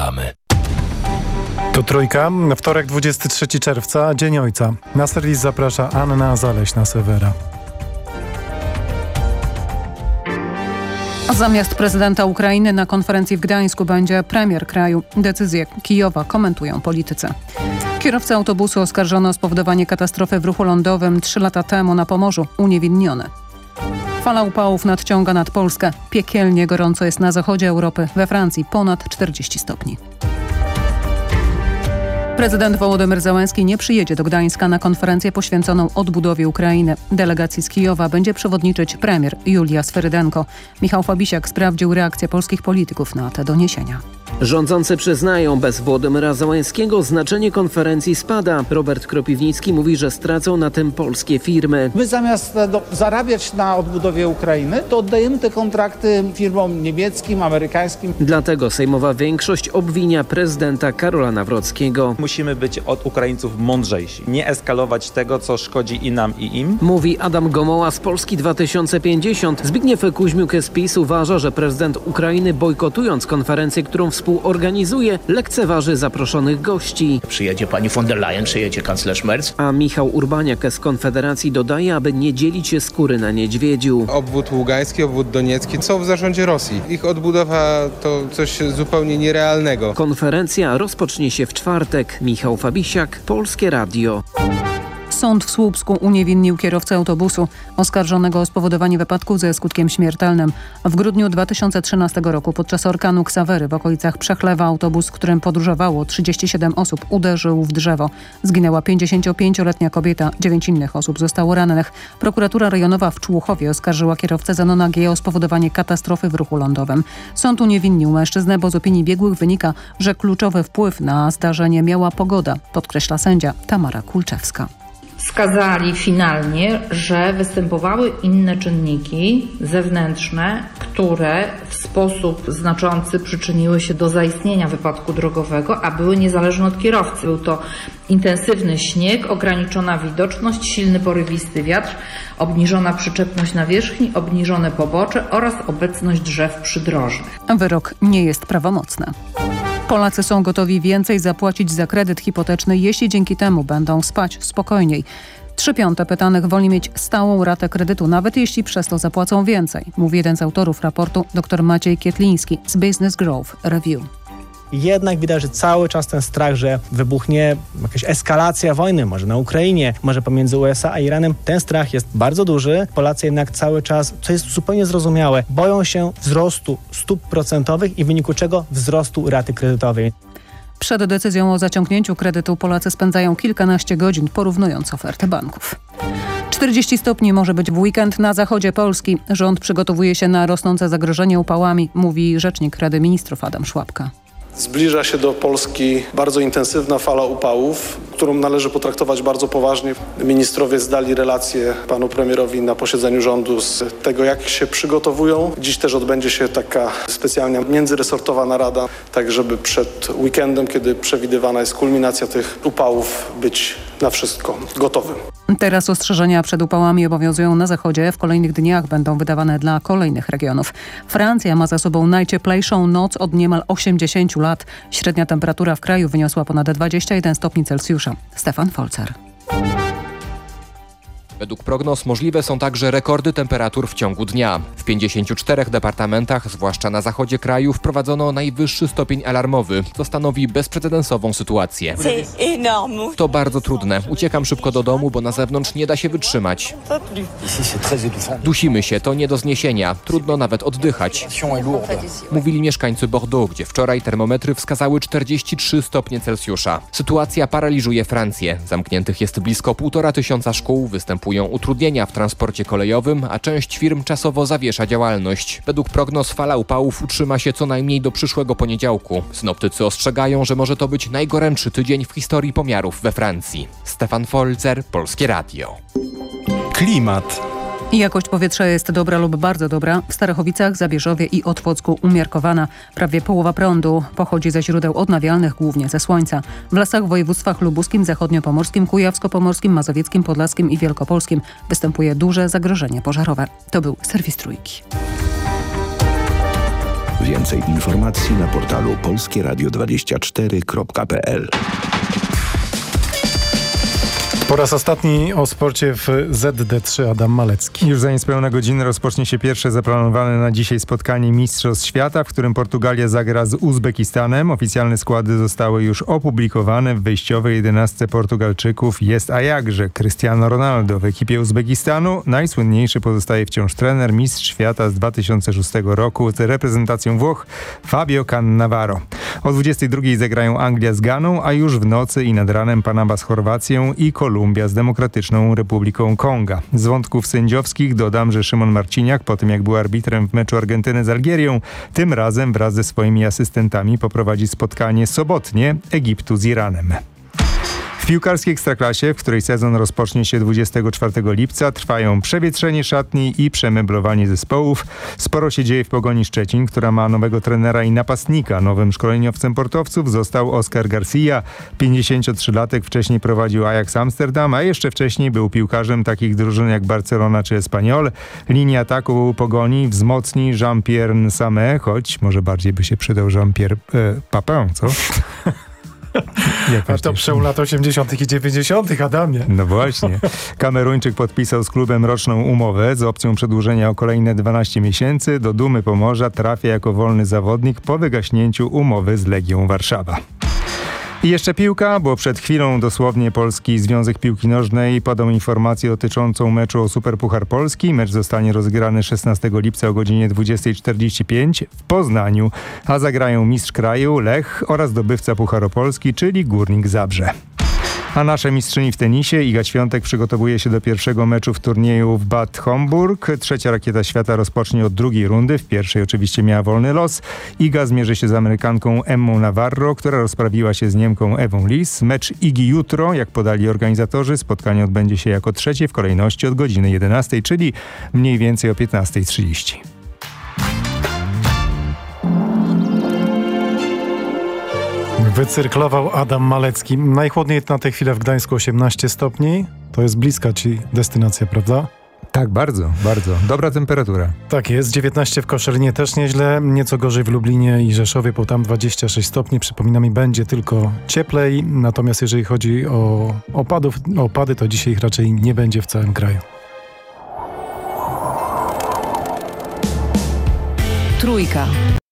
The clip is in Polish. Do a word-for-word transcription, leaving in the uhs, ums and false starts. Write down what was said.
reklamy. To Trójka, wtorek dwudziestego trzeciego czerwca, Dzień Ojca. Na serwis zaprasza Anna Zaleśna-Sewera. Zamiast prezydenta Ukrainy na konferencji w Gdańsku będzie premier kraju. Decyzję Kijowa komentują politycy. Kierowca autobusu oskarżony o spowodowanie katastrofy w ruchu lądowym trzy lata temu na Pomorzu uniewinniony. Fala upałów nadciąga nad Polskę. Piekielnie gorąco jest na zachodzie Europy. We Francji ponad czterdzieści stopni. Prezydent Wołodymyr Zełenski nie przyjedzie do Gdańska na konferencję poświęconą odbudowie Ukrainy. Delegacji z Kijowa będzie przewodniczyć premier Julia Sferydenko. Michał Fabisiak sprawdził reakcję polskich polityków na te doniesienia. Rządzący przyznają, bez Wołodymyra Zełenskiego znaczenie konferencji spada. Robert Kropiwnicki mówi, że stracą na tym polskie firmy. My zamiast do, zarabiać na odbudowie Ukrainy, to oddajemy te kontrakty firmom niemieckim, amerykańskim. Dlatego sejmowa większość obwinia prezydenta Karola Nawrockiego. Musimy być od Ukraińców mądrzejsi. Nie eskalować tego, co szkodzi i nam, i im. Mówi Adam Gomoła z Polski dwa tysiące pięćdziesiąt. Zbigniew Kuźmiuk z PiS uważa, że prezydent Ukrainy, bojkotując konferencję, którą współorganizuje, lekceważy zaproszonych gości. Przyjedzie pani von der Leyen, przyjedzie kanclerz Merz. A Michał Urbaniak z Konfederacji dodaje, aby nie dzielić się skóry na niedźwiedziu. Obwód Ługański, obwód Doniecki są w zarządzie Rosji. Ich odbudowa to coś zupełnie nierealnego. Konferencja rozpocznie się w czwartek. Michał Fabisiak, Polskie Radio. Sąd w Słupsku uniewinnił kierowcę autobusu oskarżonego o spowodowanie wypadku ze skutkiem śmiertelnym. W grudniu dwa tysiące trzynastego roku podczas orkanu Ksawery w okolicach Przechlewa autobus, którym podróżowało trzydzieści siedem osób, uderzył w drzewo. Zginęła pięćdziesięciopięcioletnia kobieta, dziewięć innych osób zostało rannych. Prokuratura rejonowa w Człuchowie oskarżyła kierowcę Zenona G. o spowodowanie katastrofy w ruchu lądowym. Sąd uniewinnił mężczyznę, bo z opinii biegłych wynika, że kluczowy wpływ na zdarzenie miała pogoda, podkreśla sędzia Tamara Kulczewska. Skazali finalnie, że występowały inne czynniki zewnętrzne, które w sposób znaczący przyczyniły się do zaistnienia wypadku drogowego, a były niezależne od kierowcy. Był to intensywny śnieg, ograniczona widoczność, silny porywisty wiatr, obniżona przyczepność nawierzchni, obniżone pobocze oraz obecność drzew przydrożnych. Wyrok nie jest prawomocny. Polacy są gotowi więcej zapłacić za kredyt hipoteczny, jeśli dzięki temu będą spać spokojniej. Trzy piąte pytanych woli mieć stałą ratę kredytu, nawet jeśli przez to zapłacą więcej, mówi jeden z autorów raportu dr Maciej Kietliński z Business Growth Review. Jednak widać, że cały czas ten strach, że wybuchnie jakaś eskalacja wojny, może na Ukrainie, może pomiędzy U S A a Iranem, ten strach jest bardzo duży. Polacy jednak cały czas, co jest zupełnie zrozumiałe, boją się wzrostu stóp procentowych i w wyniku czego wzrostu raty kredytowej. Przed decyzją o zaciągnięciu kredytu Polacy spędzają kilkanaście godzin, porównując oferty banków. czterdzieści stopni może być w weekend na zachodzie Polski. Rząd przygotowuje się na rosnące zagrożenie upałami, mówi rzecznik Rady Ministrów Adam Szłapka. Zbliża się do Polski bardzo intensywna fala upałów, którą należy potraktować bardzo poważnie. Ministrowie zdali relację panu premierowi na posiedzeniu rządu z tego, jak się przygotowują. Dziś też odbędzie się taka specjalna międzyresortowa narada, tak żeby przed weekendem, kiedy przewidywana jest kulminacja tych upałów, być na wszystko gotowym. Teraz ostrzeżenia przed upałami obowiązują na zachodzie. W kolejnych dniach będą wydawane dla kolejnych regionów. Francja ma za sobą najcieplejszą noc od niemal osiemdziesięciu lat. Średnia temperatura w kraju wyniosła ponad dwadzieścia jeden stopni Celsjusza. Stefan Folzer. Według prognoz możliwe są także rekordy temperatur w ciągu dnia. W pięćdziesięciu czterech departamentach, zwłaszcza na zachodzie kraju, wprowadzono najwyższy stopień alarmowy, co stanowi bezprecedensową sytuację. To bardzo trudne. Uciekam szybko do domu, bo na zewnątrz nie da się wytrzymać. Dusimy się, to nie do zniesienia. Trudno nawet oddychać. Mówili mieszkańcy Bordeaux, gdzie wczoraj termometry wskazały czterdzieści trzy stopnie Celsjusza. Sytuacja paraliżuje Francję. Zamkniętych jest blisko półtora tysiąca szkół, występują utrudnienia w transporcie kolejowym, a część firm czasowo zawiesza działalność. Według prognoz fala upałów utrzyma się co najmniej do przyszłego poniedziałku. Synoptycy ostrzegają, że może to być najgorętszy tydzień w historii pomiarów we Francji. Stefan Folzer, Polskie Radio. Klimat. Jakość powietrza jest dobra lub bardzo dobra. W Starachowicach, Zabierzowie i Otwocku umiarkowana. Prawie połowa prądu pochodzi ze źródeł odnawialnych, głównie ze słońca. W lasach w województwach lubuskim, zachodniopomorskim, kujawsko-pomorskim, mazowieckim, podlaskim i wielkopolskim występuje duże zagrożenie pożarowe. To był serwis Trójki. Więcej informacji na portalu polskie radio dwadzieścia cztery kropka p l. Po raz ostatni o sporcie w Z D trzy Adam Malecki. Już za niespełna godzinę rozpocznie się pierwsze zaplanowane na dzisiaj spotkanie Mistrzostw Świata, w którym Portugalia zagra z Uzbekistanem. Oficjalne składy zostały już opublikowane. W wyjściowej jedenastce Portugalczyków jest a jakże Cristiano Ronaldo. W ekipie Uzbekistanu najsłynniejszy pozostaje wciąż trener, mistrz świata z dwa tysiące szóstego roku z reprezentacją Włoch Fabio Cannavaro. O dwudziestej drugiej zagrają Anglia z Ganą, a już w nocy i nad ranem Panama z Chorwacją i Kolumbia z Demokratyczną Republiką Konga. Z wątków sędziowskich dodam, że Szymon Marciniak, po tym jak był arbitrem w meczu Argentyny z Algierią, tym razem wraz ze swoimi asystentami poprowadzi spotkanie sobotnie Egiptu z Iranem. W piłkarskiej Ekstraklasie, w której sezon rozpocznie się dwudziestego czwartego lipca, trwają przewietrzenie szatni i przemeblowanie zespołów. Sporo się dzieje w Pogoni Szczecin, która ma nowego trenera i napastnika. Nowym szkoleniowcem portowców został Oscar Garcia. pięćdziesięciotrzylatek wcześniej prowadził Ajax Amsterdam, a jeszcze wcześniej był piłkarzem takich drużyn jak Barcelona czy Espanyol. Linię ataku Pogoni wzmocni Jean-Pierre Nsame, choć może bardziej by się przydał Jean-Pierre e, Papin, co? A to przełom lat osiemdziesiątych i dziewięćdziesiątych, Adamie. No właśnie. Kameruńczyk podpisał z klubem roczną umowę z opcją przedłużenia o kolejne dwanaście miesięcy. Do Dumy Pomorza trafia jako wolny zawodnik po wygaśnięciu umowy z Legią Warszawa. I jeszcze piłka, bo przed chwilą dosłownie Polski Związek Piłki Nożnej podał informację dotyczącą meczu o Superpuchar Polski. Mecz zostanie rozegrany szesnastego lipca o godzinie dwudziestej czterdzieści pięć w Poznaniu, a zagrają mistrz kraju Lech oraz zdobywca Pucharu Polski, czyli Górnik Zabrze. A nasze mistrzyni w tenisie Iga Świątek przygotowuje się do pierwszego meczu w turnieju w Bad Homburg. Trzecia rakieta świata rozpocznie od drugiej rundy. W pierwszej oczywiście miała wolny los. Iga zmierzy się z Amerykanką Emmą Navarro, która rozprawiła się z Niemką Ewą Lis. Mecz Igi jutro, jak podali organizatorzy. Spotkanie odbędzie się jako trzecie w kolejności od godziny jedenastej, czyli mniej więcej o piętnastej trzydzieści. Wycyrklował Adam Malecki. Najchłodniej na tę chwilę w Gdańsku osiemnaście stopni. To jest bliska ci destynacja, prawda? Tak, bardzo, bardzo. Dobra temperatura. Tak jest. dziewiętnaście w Koszalinie też nieźle. Nieco gorzej w Lublinie i Rzeszowie, bo tam dwadzieścia sześć stopni. Przypominam, mi będzie tylko cieplej. Natomiast jeżeli chodzi o opadów, o opady, to dzisiaj ich raczej nie będzie w całym kraju. Trójka.